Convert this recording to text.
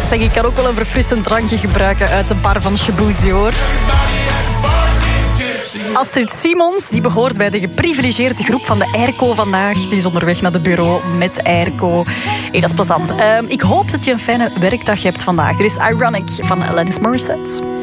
Zeg, ik kan ook wel een verfrissend drankje gebruiken uit de bar van Shabuzi, hoor. Astrid Simons die behoort bij de geprivilegeerde groep van de Airco vandaag. Die is onderweg naar de bureau met Airco. Hey, dat is plezant. Ik hoop dat je een fijne werkdag hebt vandaag. Er is Ironic van Alanis Morissette.